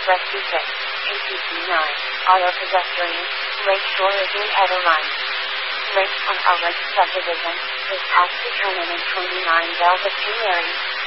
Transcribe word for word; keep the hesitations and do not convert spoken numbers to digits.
Rescue Kit, A T C nine, Auto Pedestrian, Lakeshore Ravine Edelrun. Lakes on our Lake subdivision, this past to turn in twenty-nine Velveteen Mary,